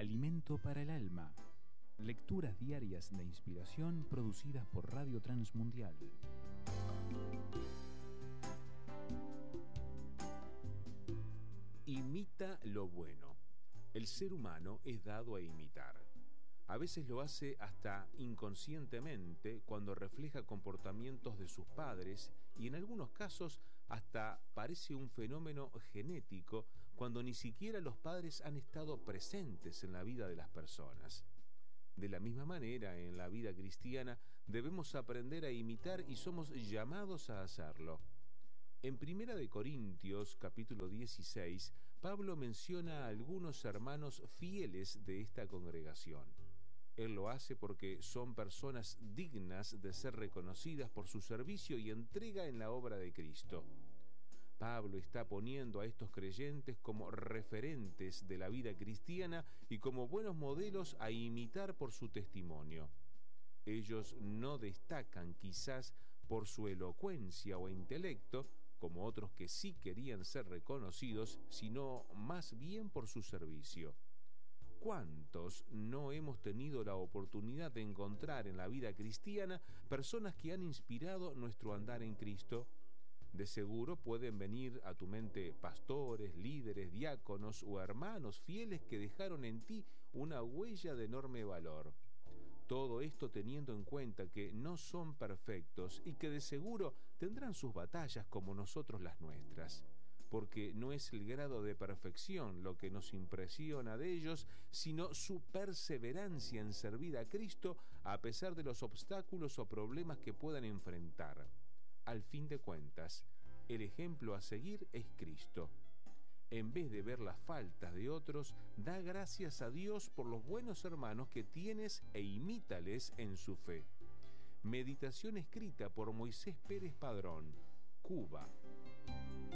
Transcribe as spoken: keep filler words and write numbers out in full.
Alimento para el alma. Lecturas diarias de inspiración producidas por Radio Transmundial. Imita lo bueno. El ser humano es dado a imitar. A veces lo hace hasta inconscientemente cuando refleja comportamientos de sus padres y en algunos casos hasta parece un fenómeno genético cuando ni siquiera los padres han estado presentes en la vida de las personas. De la misma manera, en la vida cristiana debemos aprender a imitar y somos llamados a hacerlo. En Primera de Corintios, capítulo dieciséis, Pablo menciona a algunos hermanos fieles de esta congregación. Él lo hace porque son personas dignas de ser reconocidas por su servicio y entrega en la obra de Cristo. Pablo está poniendo a estos creyentes como referentes de la vida cristiana y como buenos modelos a imitar por su testimonio. Ellos no destacan quizás por su elocuencia o intelecto, como otros que sí querían ser reconocidos, sino más bien por su servicio. ¿Cuántos no hemos tenido la oportunidad de encontrar en la vida cristiana personas que han inspirado nuestro andar en Cristo? De seguro pueden venir a tu mente pastores, líderes, diáconos o hermanos fieles que dejaron en ti una huella de enorme valor. Todo esto teniendo en cuenta que no son perfectos y que de seguro tendrán sus batallas como nosotros las nuestras, porque no es el grado de perfección lo que nos impresiona de ellos, sino su perseverancia en servir a Cristo a pesar de los obstáculos o problemas que puedan enfrentar. Al fin de cuentas, el ejemplo a seguir es Cristo. En vez de ver las faltas de otros, da gracias a Dios por los buenos hermanos que tienes e imítales en su fe. Meditación escrita por Moisés Pérez Padrón, Cuba.